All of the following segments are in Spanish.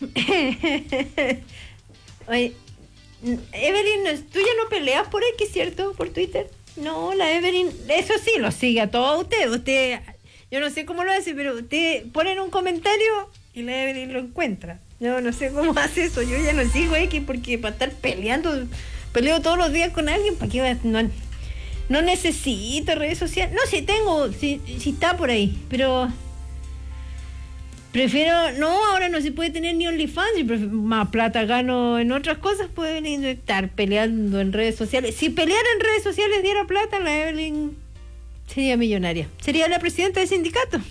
Oye, Evelyn, ¿tú ya no peleas por aquí, cierto? ¿Por Twitter? No, la Evelyn, eso sí, lo sigue a todos ustedes. Usted, yo no sé cómo lo hace, pero usted pone un comentario y la Evelyn lo encuentra. Yo no sé cómo hace eso. Yo ya no sigo X porque para estar peleo todos los días con alguien, ¿para qué? No necesito redes sociales. No, sí tengo, sí está por ahí, pero prefiero, no, ahora no se puede tener ni OnlyFans, y más plata gano en otras cosas, pueden estar peleando en redes sociales. Si peleara en redes sociales diera plata, la Evelyn sería millonaria. Sería la presidenta del sindicato.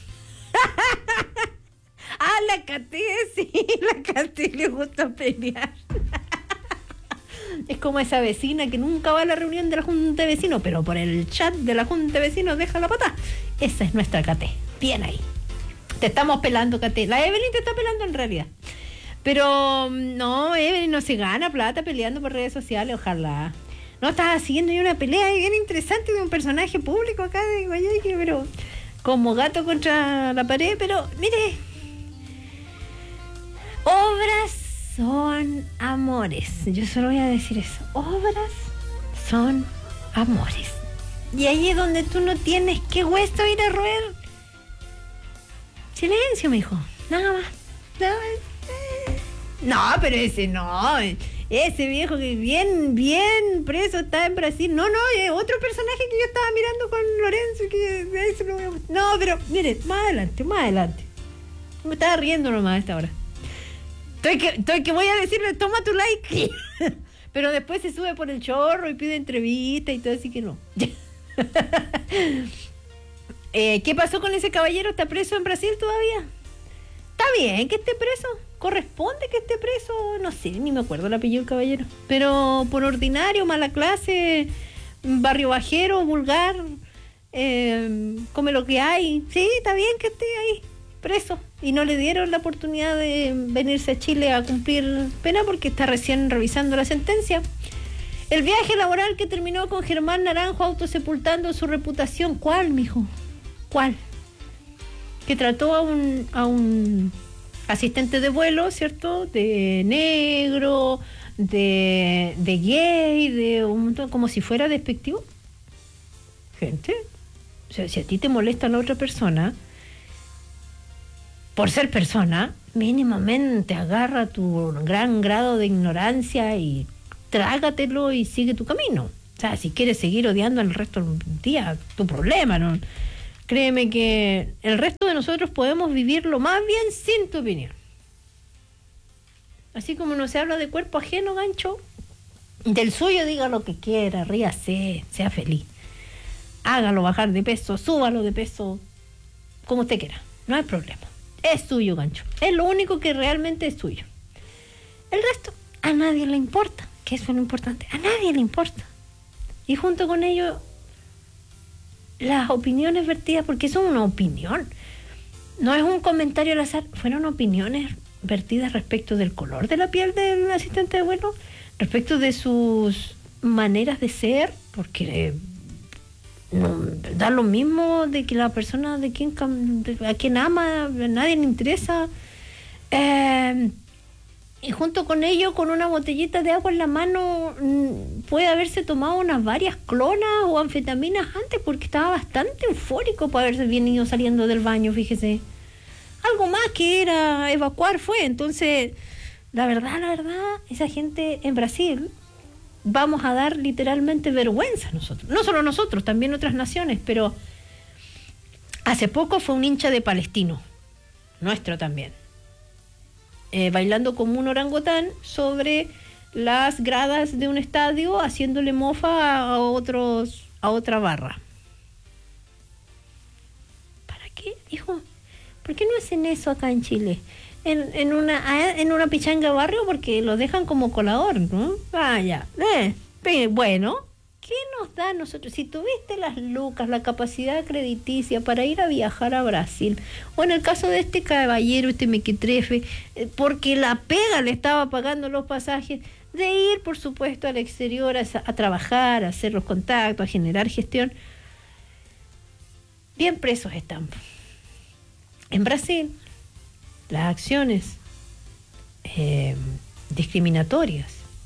La Cate, sí, la Cate le gusta pelear. Es como esa vecina que nunca va a la reunión de la Junta de Vecinos, pero por el chat de la Junta de Vecinos deja la pata. Esa es nuestra Cate. Bien ahí. Te estamos pelando, Cate. La Evelyn te está pelando en realidad. Pero no, Evelyn no se gana plata peleando por redes sociales, ojalá. No, estaba siguiendo yo una pelea bien interesante de un personaje público acá de Guayaquil, pero como gato contra la pared, pero mire, obras son amores. Yo solo voy a decir eso. Obras son amores. Y ahí es donde tú no tienes que hueso ir a roer. Silencio, mijo. Nada más. No, pero ese no. Ese viejo que bien preso está en Brasil. No, otro personaje que yo estaba mirando con Lorenzo. Que eso no, pero mire, más adelante. Me estaba riendo nomás a esta hora. Estoy que voy a decirle, toma tu like. Pero después se sube por el chorro y pide entrevista y todo, así que no. ¿Qué pasó con ese caballero? ¿Está preso en Brasil todavía? Está bien que esté preso. Corresponde que esté preso. No sé, ni me acuerdo el apellido del caballero. Pero por ordinario, mala clase, barrio bajero, vulgar, come lo que hay. Sí, está bien que esté ahí preso. Y no le dieron la oportunidad de venirse a Chile a cumplir pena porque está recién revisando la sentencia. El viaje laboral que terminó con Germán Naranjo autosepultando su reputación. ¿Cuál, mijo? ¿Cuál? Que trató a un asistente de vuelo, ¿cierto? De negro, de gay, de un montón, como si fuera despectivo. Gente, o sea, si a ti te molesta la otra persona, por ser persona, mínimamente agarra tu gran grado de ignorancia y trágatelo y sigue tu camino. O sea, si quieres seguir odiando el resto del día, tu problema, ¿no? Créeme que el resto de nosotros podemos vivirlo más bien sin tu opinión. Así como no se habla de cuerpo ajeno, gancho, del suyo diga lo que quiera, ríase, sea feliz. Hágalo bajar de peso, súbalo de peso, como usted quiera, no hay problema. Es suyo, gancho. Es lo único que realmente es suyo. El resto, a nadie le importa, que eso es lo importante. A nadie le importa. Y junto con ello, las opiniones vertidas, porque eso es una opinión. No es un comentario al azar, fueron opiniones vertidas respecto del color de la piel del asistente de vuelo, respecto de sus maneras de ser, porque no, da lo mismo de que la persona a quien ama, a nadie le interesa. Y junto con ello, con una botellita de agua en la mano, puede haberse tomado unas varias clonas o anfetaminas antes, porque estaba bastante eufórico para haberse venido saliendo del baño, fíjese. Algo más que era evacuar fue. Entonces, la verdad, esa gente en Brasil vamos a dar literalmente vergüenza a nosotros. No solo nosotros, también otras naciones, pero hace poco fue un hincha de Palestino, nuestro también, bailando como un orangután sobre las gradas de un estadio, haciéndole mofa a otra barra. ¿Para qué, hijo? ¿Por qué no hacen eso acá en Chile? En una pichanga de barrio, porque los dejan como colador, ¿no? Ya. Bueno, ¿qué nos da a nosotros? Si tuviste las lucas, la capacidad crediticia para ir a viajar a Brasil, o en el caso de este caballero, este mequetrefe, porque la pega le estaba pagando los pasajes, de ir, por supuesto, al exterior a trabajar, a hacer los contactos, a generar gestión, bien presos están. En Brasil, las acciones discriminatorias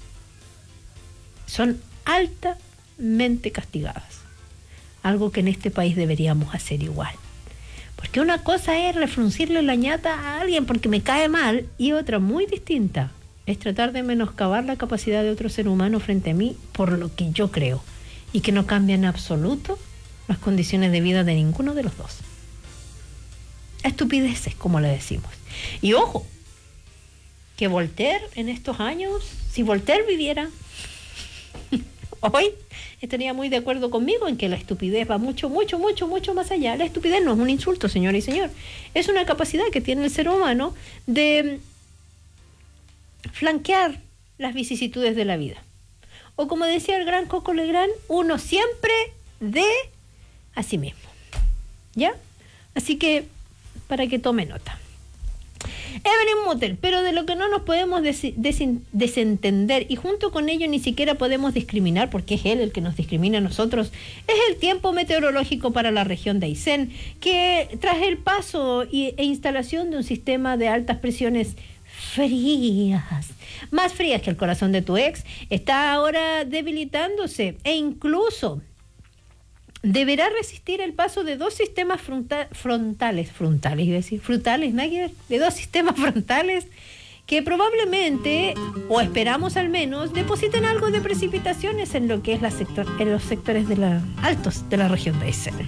son altamente castigadas. Algo que en este país deberíamos hacer igual. Porque una cosa es refruncirle la ñata a alguien porque me cae mal, y otra muy distinta es tratar de menoscabar la capacidad de otro ser humano frente a mí por lo que yo creo, y que no cambia en absoluto las condiciones de vida de ninguno de los dos. Estupideces, como le decimos. Y ojo, que Voltaire en estos años, si Voltaire viviera hoy, estaría muy de acuerdo conmigo en que la estupidez va mucho más allá. La estupidez no es un insulto, señora y señor. Es una capacidad que tiene el ser humano de flanquear las vicisitudes de la vida. O como decía el gran Coco Legrand, uno siempre de a sí mismo. ¿Ya? Así que, para que tome nota. Evelyn Mutter, pero de lo que no nos podemos desentender, y junto con ello ni siquiera podemos discriminar, porque es él el que nos discrimina a nosotros, es el tiempo meteorológico para la región de Aysén, que tras el paso e instalación de un sistema de altas presiones frías, más frías que el corazón de tu ex, está ahora debilitándose, e incluso deberá resistir el paso de dos sistemas frutales, nada que ver, de dos sistemas frontales que probablemente, o esperamos al menos, depositen algo de precipitaciones en lo que es en los sectores altos de la región de Aysén.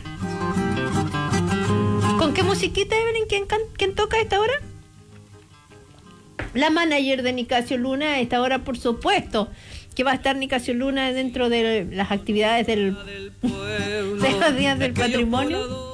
¿Con qué musiquita, Evelyn? ¿Quién toca a esta hora? La manager de Nicasio Luna a esta hora, por supuesto, que va a estar Nicasio Luna dentro de las actividades de los días del patrimonio.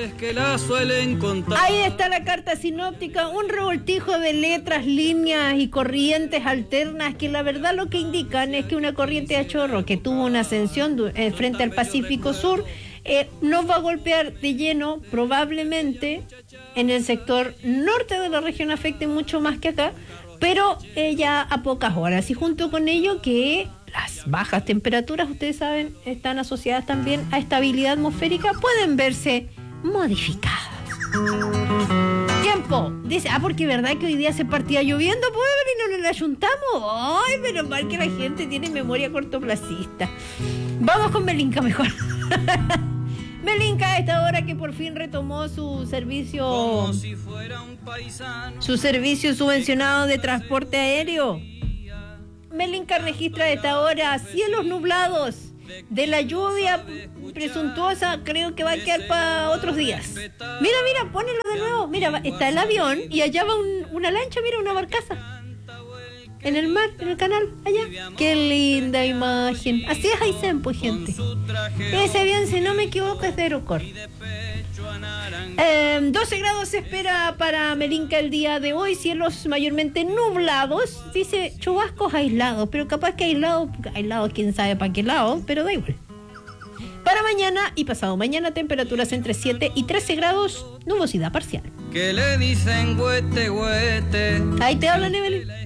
Ahí está la carta sinóptica, un revoltijo de letras, líneas y corrientes alternas que la verdad lo que indican es que una corriente a chorro que tuvo una ascensión frente al Pacífico Sur nos va a golpear de lleno, probablemente en el sector norte de la región, afecte mucho más que acá, pero ya a pocas horas, y junto con ello que las bajas temperaturas, ustedes saben, están asociadas también a estabilidad atmosférica, pueden verse modificadas. Tiempo, dice, porque verdad que hoy día se partía lloviendo, pues, y no nos la ayuntamos. Ay, menos mal que la gente tiene memoria cortoplacista. Vamos con Melinka mejor. Melinka, a esta hora que por fin retomó su servicio subvencionado de transporte aéreo. Melinka registra a esta hora cielos nublados, de la lluvia presuntuosa, creo que va a quedar para otros días. Mira, ponelo de nuevo. Mira, está el avión y allá va una lancha, mira, una barcaza. En el mar, en el canal, allá. Qué linda imagen. Así es Aysén, pues, gente. Ese avión, si no me equivoco, es de Aerocor. 12 grados se espera para Melinka el día de hoy, cielos mayormente nublados, dice chubascos aislados, pero capaz que aislados, quién sabe para qué lado, pero da igual. Para mañana y pasado mañana, temperaturas entre 7 y 13 grados, nubosidad parcial. Que le dicen güete, güete. Ahí te hablan, Evelyn.